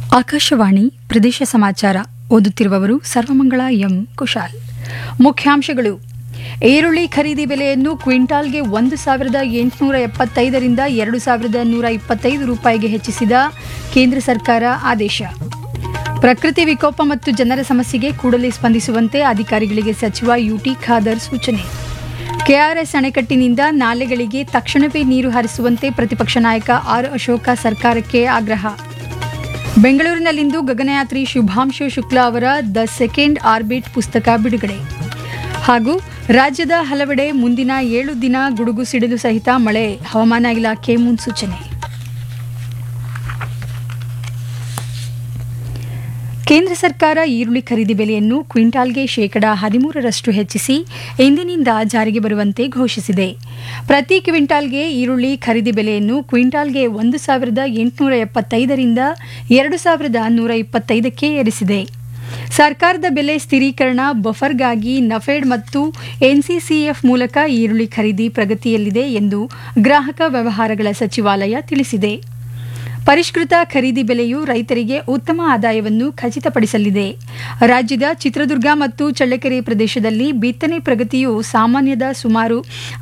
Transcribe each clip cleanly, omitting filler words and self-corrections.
ಆಕಾಶವಾಣಿ ಪ್ರದೇಶ ಸಮಾಚಾರ ಓದುತ್ತಿರುವವರು ಸರ್ವಮಂಗಳ ಎಂ ಕುಶಾಲ್. ಮುಖ್ಯಾಂಶಗಳು: ಈರುಳ್ಳಿ ಖರೀದಿ ಬೆಲೆಯನ್ನು ಕ್ವಿಂಟಾಲ್ಗೆ 1,875ರಿಂದ 2,125 ರೂಪಾಯಿಗೆ ಹೆಚ್ಚಿಸಿದ ಕೇಂದ್ರ ಸರ್ಕಾರ ಆದೇಶ. ಪ್ರಕೃತಿ ವಿಕೋಪ ಮತ್ತು ಜನರ ಸಮಸ್ಯೆಗೆ ಕೂಡಲೇ ಸ್ಪಂದಿಸುವಂತೆ ಅಧಿಕಾರಿಗಳಿಗೆ ಸಚಿವ ಯುಟಿ ಖಾದರ್ ಸೂಚನೆ. ಕೆಆರ್ಎಸ್ ಅಣೆಕಟ್ಟಿನಿಂದ ನಾಲೆಗಳಿಗೆ ತಕ್ಷಣವೇ ನೀರು ಹರಿಸುವಂತೆ ಪ್ರತಿಪಕ್ಷ ನಾಯಕ ಆರ್ ಅಶೋಕ ಸರ್ಕಾರಕ್ಕೆ ಆಗ್ರಹ. ಬೆಂಗಳೂರಿನಲ್ಲಿಂದು ಗಗನಯಾತ್ರಿ ಶುಭಾಂಶು ಶುಕ್ಲಾ ಅವರ ದ ಸೆಕೆಂಡ್ ಆರ್ಬಿಟ್ ಪುಸ್ತಕ ಬಿಡುಗಡೆ. ಹಾಗೂ ರಾಜ್ಯದ ಹಲವೆಡೆ ಮುಂದಿನ 7 ದಿನ ಗುಡುಗು ಸಿಡಿಲು ಸಹಿತ ಮಳೆ, ಹವಾಮಾನ ಇಲಾಖೆ ಮುನ್ಸೂಚನೆ. ಕೇಂದ್ರ ಸರ್ಕಾರ ಈರುಳ್ಳಿ ಖರೀದಿ ಬೆಲೆಯನ್ನು ಕ್ವಿಂಟಾಲ್ಗೆ 13% ಹೆಚ್ಚಿಸಿ ಇಂದಿನಿಂದ ಜಾರಿಗೆ ಬರುವಂತೆ ಘೋಷಿಸಿದೆ. ಪ್ರತಿ ಕ್ವಿಂಟಾಲ್ಗೆ ಈರುಳ್ಳಿ ಖರೀದಿ ಬೆಲೆಯನ್ನು ಕ್ವಿಂಟಾಲ್ಗೆ 1,875ರಿಂದ 2,125ಕ್ಕೆ ಏರಿಸಿದೆ. ಸರ್ಕಾರದ ಬೆಲೆ ಸ್ಥಿರೀಕರಣ ಬಫರ್ಗಾಗಿ ನಫೆಡ್ ಮತ್ತು ಎನ್ಸಿಸಿಎಫ್ ಮೂಲಕ ಈರುಳ್ಳಿ ಖರೀದಿ ಪ್ರಗತಿಯಲ್ಲಿದೆ ಎಂದು ಗ್ರಾಹಕ ವ್ಯವಹಾರಗಳ ಸಚಿವಾಲಯ ತಿಳಿಸಿದೆ. ಪರಿಷ್ಕೃತ ಖರೀದಿ ಬೆಲೆಯು ರೈತರಿಗೆ ಉತ್ತಮ ಆದಾಯವನ್ನು ಖಚಿತಪಡಿಸಲಿದೆ. ರಾಜ್ಯದ ಚಿತ್ರದುರ್ಗ ಮತ್ತು ಚಳ್ಳಕೆರೆ ಪ್ರದೇಶದಲ್ಲಿ ಬಿತ್ತನೆ ಪ್ರಗತಿಯು ಸಾಮಾನ್ಯದ ಸುಮಾರು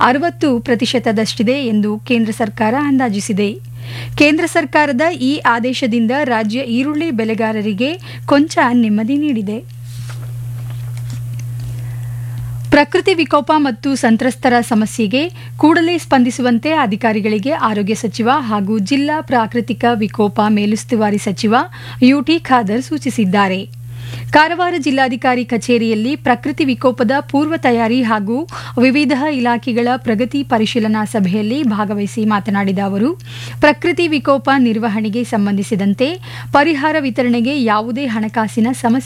60% ಎಂದು ಕೇಂದ್ರ ಸರ್ಕಾರ ಅಂದಾಜಿಸಿದೆ. ಕೇಂದ್ರ ಸರ್ಕಾರದ ಈ ಆದೇಶದಿಂದ ರಾಜ್ಯ ಈರುಳ್ಳಿ ಬೆಳೆಗಾರರಿಗೆ ಕೊಂಚ ನೆಮ್ಮದಿ ನೀಡಿದೆ. ಪ್ರಕೃತಿ ವಿಕೋಪ ಮತ್ತು ಸಂತ್ರಸ್ತರ ಸಮಸ್ಯೆಗೆ ಕೂಡಲೇ ಸ್ಪಂದಿಸುವಂತೆ ಅಧಿಕಾರಿಗಳಿಗೆ ಆರೋಗ್ಯ ಸಚಿವ ಹಾಗೂ ಜಿಲ್ಲಾ ಪ್ರಾಕೃತಿಕ ವಿಕೋಪ ಮೇಲುಸ್ತುವಾರಿ ಸಚಿವ ಯುಟಿ ಖಾದರ್ ಸೂಚಿಸಿದ್ದಾರೆ. ಕಾರವಾರ ಜಿಲ್ಲಾಧಿಕಾರಿ ಕಚೇರಿಯಲ್ಲಿ ಪ್ರಕೃತಿ ವಿಕೋಪದ ಪೂರ್ವ ತಯಾರಿ ಹಾಗೂ ವಿವಿಧ ಇಲಾಖೆಗಳ ಪ್ರಗತಿ ಪರಿಶೀಲನಾ ಸಭೆಯಲ್ಲಿ ಭಾಗವಹಿಸಿ ಮಾತನಾಡಿದ ಅವರು, ಪ್ರಕೃತಿ ವಿಕೋಪ ನಿರ್ವಹಣೆಗೆ ಸಂಬಂಧಿಸಿದಂತೆ ಪರಿಹಾರ ವಿತರಣೆಗೆ ಯಾವುದೇ ಹಣಕಾಸಿನ ಸಮಸ್ಯೆ